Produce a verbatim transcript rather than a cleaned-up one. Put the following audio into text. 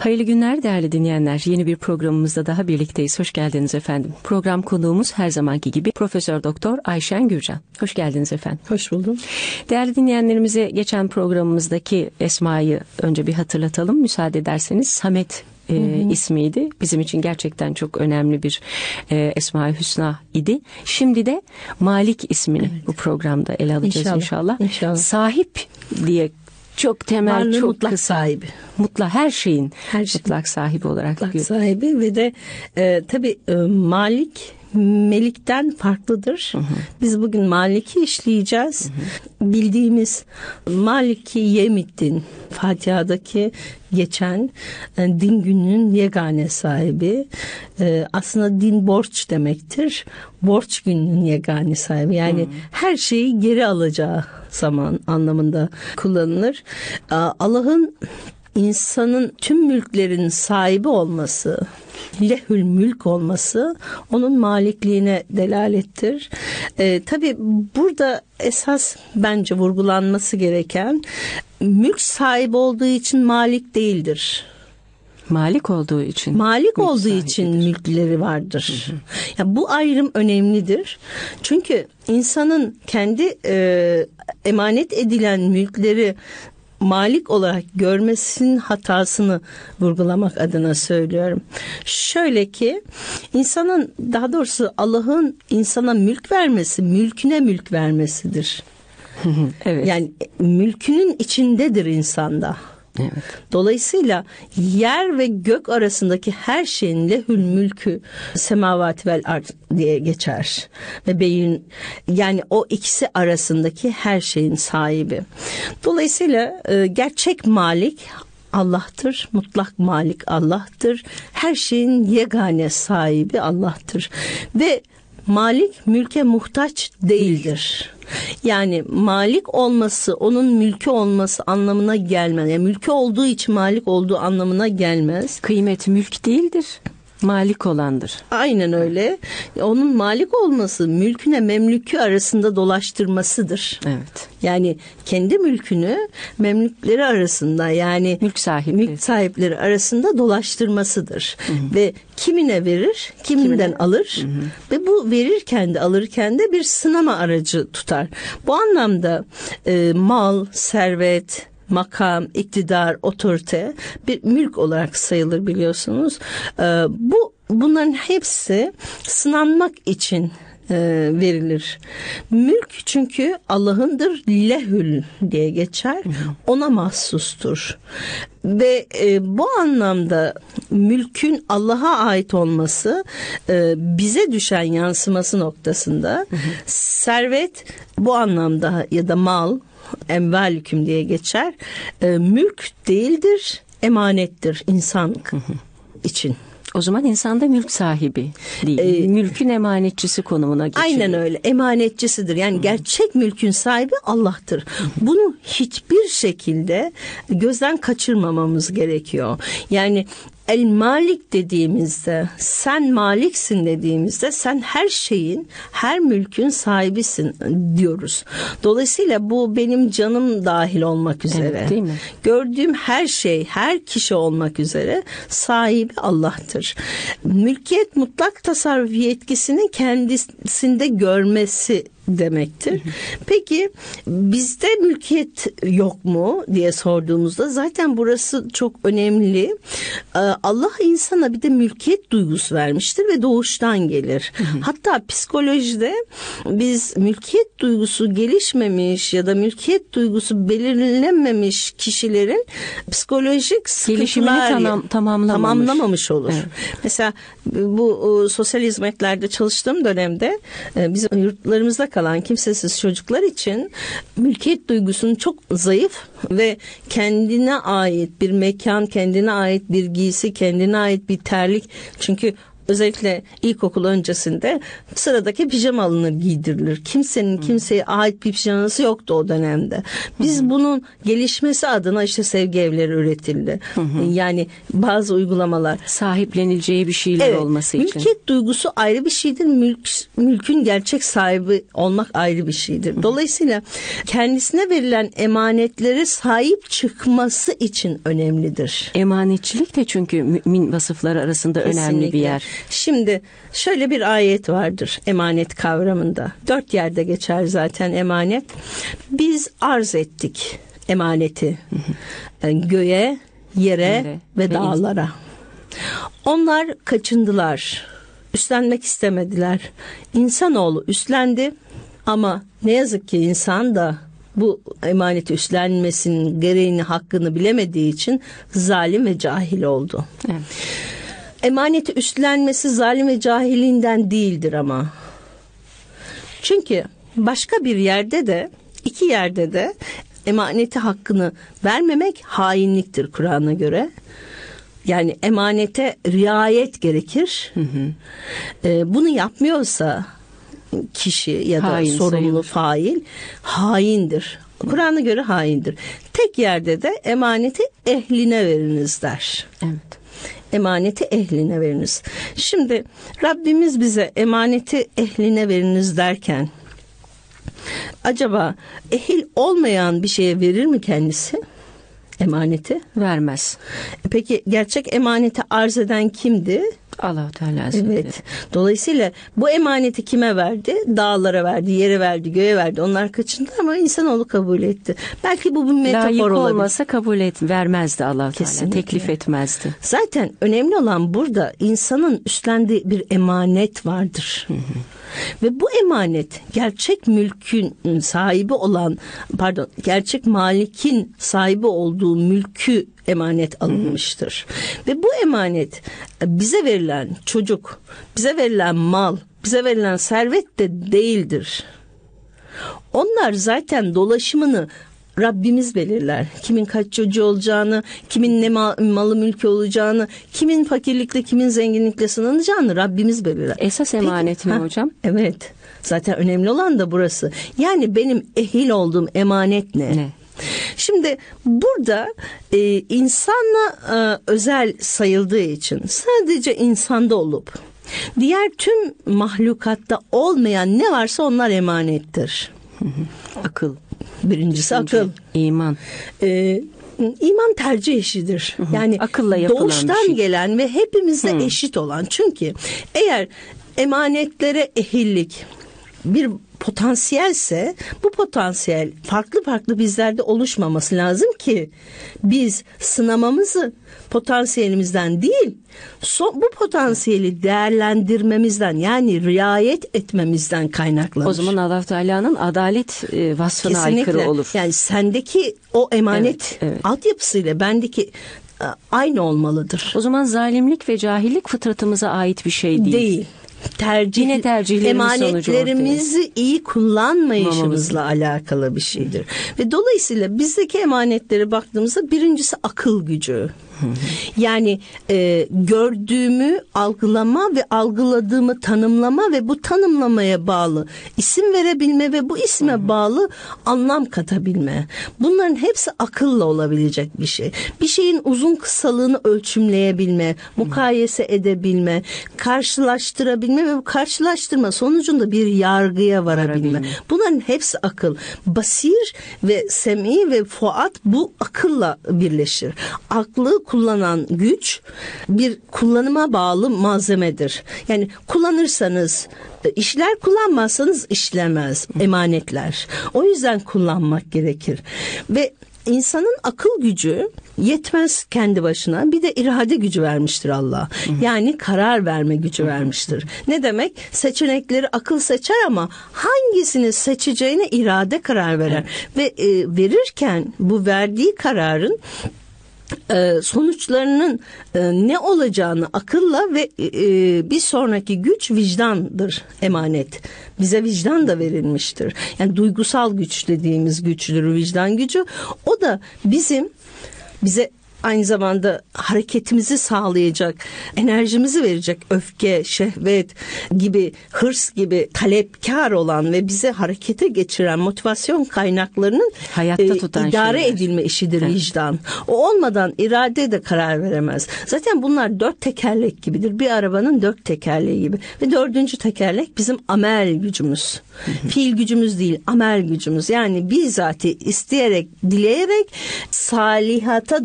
Hayırlı günler değerli dinleyenler. Yeni bir programımızda daha birlikteyiz. Hoş geldiniz efendim. Program konuğumuz her zamanki gibi Profesör Doktor Ayşen Gürcan. Hoş geldiniz efendim. Hoş buldum. Değerli dinleyenlerimize geçen programımızdaki Esma'yı önce bir hatırlatalım. Müsaade ederseniz Samet E, hı hı. ismiydi. Bizim için gerçekten çok önemli bir e, Esma-i Hüsna idi. Şimdi de Malik ismini evet. bu programda ele alacağız inşallah. inşallah. İnşallah. Sahip diye çok temel, varlığın çok mutlak kısa, sahibi. Mutlak her şeyin her şey. mutlak sahibi olarak. Mutlak gör. sahibi ve de e, tabii e, Malik Melik'ten farklıdır. Hı hı. Biz bugün Malik'i işleyeceğiz. Hı hı. Bildiğimiz Maliki Yevmiddin, Fatiha'daki geçen e, din gününün yegane sahibi. E, aslında din borç demektir. Borç gününün yegane sahibi. Yani hı. her şeyi geri alacağı zaman anlamında kullanılır. E, Allah'ın insanın tüm mülklerin sahibi olması, lehül mülk olması onun malikliğine delalettir. Ee, tabii burada esas bence vurgulanması gereken mülk sahibi olduğu için malik değildir. Malik olduğu için. Malik olduğu sahibidir. için mülkleri vardır. Hı hı. Ya bu ayrım önemlidir. Çünkü insanın kendi e, emanet edilen mülkleri malik olarak görmesinin hatasını vurgulamak adına söylüyorum. Şöyle ki insanın, daha doğrusu Allah'ın insana mülk vermesi, mülküne mülk vermesidir. Evet. Yani mülkünün içindedir insanda. Evet. Dolayısıyla yer ve gök arasındaki her şeyin lehül mülkü semavati vel ard diye geçer. Ve beyin, yani o ikisi arasındaki her şeyin sahibi. Dolayısıyla gerçek malik Allah'tır. Mutlak malik Allah'tır. Her şeyin yegane sahibi Allah'tır. Ve malik mülke muhtaç değildir. Yani malik olması, onun mülkü olması anlamına gelmez. Yani mülkü olduğu için malik olduğu anlamına gelmez. Kıymet mülk değildir. Malik olandır. Aynen öyle. Onun malik olması mülküne memlükü arasında dolaştırmasıdır. Evet. Yani kendi mülkünü memlükleri arasında, yani mülk sahipleri, mülk sahipleri arasında dolaştırmasıdır. Hı hı. Ve kimine verir, kiminden kimine alır. Hı hı. Ve bu verirken de alırken de bir sınama aracı tutar. Bu anlamda e, mal, servet, makam, iktidar, otorite bir mülk olarak sayılır biliyorsunuz. Ee, bu bunların hepsi sınanmak için e, verilir. Mülk çünkü Allah'ındır, lehül diye geçer. Ona mahsustur. Ve e, bu anlamda mülkün Allah'a ait olması e, bize düşen yansıması noktasında hı hı. servet bu anlamda ya da mal, emvalüküm diye geçer. E, mülk değildir, emanettir insan için. O zaman insan da mülk sahibi değil. Ee, mülkün emanetçisi konumuna geçiyor. Aynen öyle. Emanetçisidir. Yani gerçek mülkün sahibi Allah'tır. Bunu hiçbir şekilde gözden kaçırmamamız gerekiyor. Yani El Malik dediğimizde, sen maliksin dediğimizde sen her şeyin, her mülkün sahibisin diyoruz. Dolayısıyla bu benim canım dahil olmak üzere. Evet, değil mi? Gördüğüm her şey, her kişi olmak üzere sahibi Allah'tır. Mülkiyet mutlak tasarruf yetkisini kendisinde görmesi demektir. Peki bizde mülkiyet yok mu diye sorduğumuzda zaten burası çok önemli. Allah insana bir de mülkiyet duygusu vermiştir ve doğuştan gelir. Hı hı. Hatta psikolojide biz mülkiyet duygusu gelişmemiş ya da mülkiyet duygusu belirlenmemiş kişilerin psikolojik sıkıntılar tamam, tamamlamamış. tamamlamamış olur. Evet. Mesela bu sosyal hizmetlerde çalıştığım dönemde bizim yurtlarımızda kalan kimsesiz çocuklar için mülkiyet duygusunun çok zayıf ve kendine ait bir mekan, kendine ait bir giysi, kendine ait bir terlik. Çünkü özellikle ilkokul öncesinde sıradaki pijama alınır, giydirilir. Kimsenin kimseye ait bir pijaması yoktu o dönemde. Biz hı hı. bunun gelişmesi adına işte sevgi evleri üretildi. Hı hı. Yani bazı uygulamalar. Sahiplenileceği bir şeyler evet, olması için. Mülkiyet duygusu ayrı bir şeydir. Mülk, mülkün gerçek sahibi olmak ayrı bir şeydir. Hı hı. Dolayısıyla kendisine verilen emanetlere sahip çıkması için önemlidir. Emanetçilik de çünkü mümin vasıfları arasında kesinlikle önemli bir yer. Şimdi şöyle bir ayet vardır emanet kavramında. Dört yerde geçer zaten emanet. Biz arz ettik emaneti yani göğe, yere, yere ve dağlara. Onlar kaçındılar. Üstlenmek istemediler. İnsanoğlu üstlendi ama ne yazık ki insan da bu emaneti üstlenmesinin gereğini, hakkını bilemediği için zalim ve cahil oldu. Evet. Emaneti üstlenmesi zalim ve cahilinden değildir ama. Çünkü başka bir yerde de, iki yerde de emaneti hakkını vermemek hainliktir Kur'an'a göre. Yani emanete riayet gerekir. Hı hı. Ee, bunu yapmıyorsa kişi ya da hain sorumlu sayılır. Fail haindir. Kur'an'a göre haindir. Tek yerde de emaneti ehline veriniz der. Evet. Emaneti ehline veriniz. Şimdi Rabbimiz bize emaneti ehline veriniz derken acaba ehil olmayan bir şeye verir mi kendisi? Emaneti? Vermez. Peki gerçek emaneti arz eden kimdi? Allah-u Teala Hazretleri. Evet. Dolayısıyla bu emaneti kime verdi? Dağlara verdi, yere verdi, göğe verdi. Onlar kaçındı ama insanoğlu kabul etti. Belki bu bir metafor layık olabilir. Layık olmasa kabul et, vermezdi Allah-u Teala. Teklif etmezdi. Zaten önemli olan burada insanın üstlendiği bir emanet vardır. Hı hı. Ve bu emanet gerçek mülkün sahibi olan, pardon, gerçek malikin sahibi olduğu mülkü emanet alınmıştır. Hı hı. Ve bu emanet bize verilen çocuk, bize verilen mal, bize verilen servet de değildir. Onlar zaten dolaşımını Rabbimiz belirler. Kimin kaç çocuğu olacağını, kimin ne malı mülkü olacağını, kimin fakirlikle, kimin zenginlikle sınanacağını Rabbimiz belirler. Esas emanet mi hocam? Evet. Zaten önemli olan da burası. Yani benim ehil olduğum emanet ne? Ne? Şimdi burada e, insanla e, özel sayıldığı için sadece insanda olup diğer tüm mahlukatta olmayan ne varsa onlar emanettir. Hı hı. Akıl. Birincisi İkinci, akıl. İman. Ee, iman tercih işidir. Hı hı. Yani akılla yapılan doğuştan şey. Gelen ve hepimizde hı. eşit olan. Çünkü eğer emanetlere ehillik bir potansiyelse bu potansiyel farklı farklı bizlerde oluşmaması lazım ki biz sınamamızı potansiyelimizden değil so, bu potansiyeli değerlendirmemizden yani riayet etmemizden kaynaklanır. O zaman Allah Teala'nın adalet e, vasfına kesinlikle aykırı olur. Yani sendeki o emanet evet, evet. altyapısıyla bendeki e, aynı olmalıdır. O zaman zalimlik ve cahillik fıtratımıza ait bir şey değil. Değil. Tercih, Yine tercihlerimiz emanetlerimizi iyi kullanmayışımızla Mamamız. alakalı bir şeydir. Hı. Ve dolayısıyla bizdeki emanetlere baktığımızda birincisi akıl gücü. Hı. Yani e, gördüğümü algılama ve algıladığımı tanımlama ve bu tanımlamaya bağlı isim verebilme ve bu isme Hı. bağlı anlam katabilme. Bunların hepsi akılla olabilecek bir şey. Bir şeyin uzun kısalığını ölçümleyebilme, mukayese edebilme, karşılaştırabilme ve bu karşılaştırma sonucunda bir yargıya varabilme. Bunların hepsi akıl. Basir ve sem'i ve fuat bu akılla birleşir. Aklı kullanan güç bir kullanıma bağlı malzemedir. Yani kullanırsanız işler, kullanmazsanız işlemez emanetler. O yüzden kullanmak gerekir. Ve İnsanın akıl gücü yetmez kendi başına. Bir de irade gücü vermiştir Allah. Yani karar verme gücü vermiştir. Ne demek? Seçenekleri akıl seçer ama hangisini seçeceğine irade karar verer. Evet. Ve e, verirken bu verdiği kararın sonuçlarının ne olacağını akılla ve bir sonraki güç vicdandır, emanet. Bize vicdan da verilmiştir. Yani duygusal güç dediğimiz güçtür vicdan gücü. O da bizim bize aynı zamanda hareketimizi sağlayacak, enerjimizi verecek öfke, şehvet gibi, hırs gibi talepkar olan ve bize harekete geçiren motivasyon kaynaklarının hayatta e, tutan idare şeyler. edilme işidir Evet. vicdan. O olmadan irade de karar veremez. Zaten bunlar dört tekerlek gibidir. Bir arabanın dört tekerleği gibi. Ve dördüncü tekerlek bizim amel gücümüz. Fiil gücümüz değil, amel gücümüz. Yani bizzati isteyerek, dileyerek salihata